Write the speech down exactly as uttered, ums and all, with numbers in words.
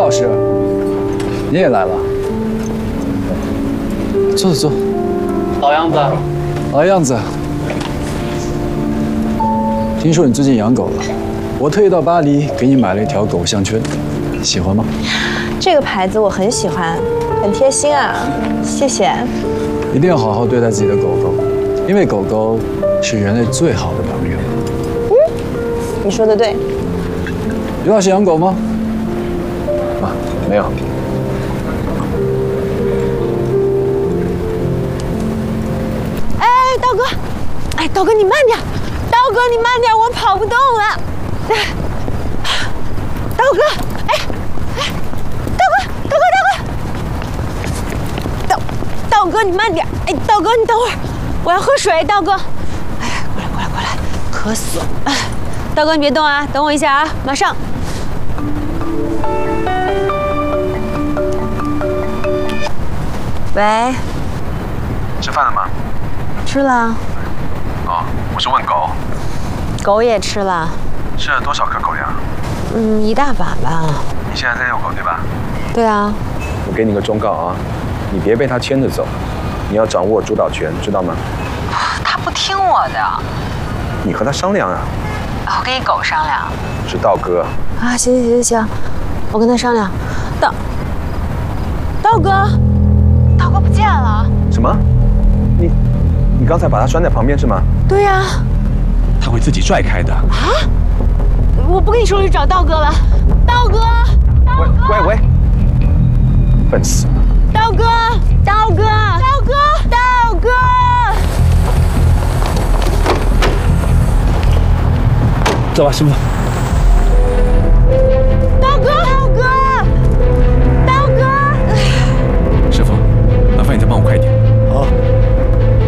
老师，你也来了，坐坐坐。 老样子， 老样子。听说你最近养狗了，我特意到巴黎给你买了一条狗项圈，喜欢吗？ 这个牌子我很喜欢，很贴心啊，谢谢。 一定要好好对待自己的狗狗，因为狗狗是人类最好的朋友。 嗯，你说的对。 刘老师养狗吗？ 啊，没有。 哎，道哥，哎，道哥你慢点，道哥你慢点，我跑不动了。道哥，哎哎，道哥，道哥，道哥，道道哥你慢点，哎，道哥你等会儿，我要喝水，道哥。哎呀，过来过来过来，渴死了。哎，道哥你别动啊，等我一下啊，马上。喂， 吃饭了吗？ 吃了。 哦，我是问狗。 狗也吃了。 吃了多少颗狗粮？ 嗯，一大把吧。 你现在在遛狗对吧？ 对啊。 我给你个忠告啊，你别被它牵着走，你要掌握主导权，知道吗？ 它不听我的。 你和它商量啊。 我跟你狗商量。 是道哥。 啊，行行行行，我跟他商量。道，道哥，道哥不见了。 什么？你，你刚才把它拴在旁边是吗？ 对呀。 它会自己拽开的。 啊！我不跟你说去找道哥了，道哥，道哥， 喂喂喂，笨死了。 道哥，道哥，道哥，道哥。 走吧，师傅。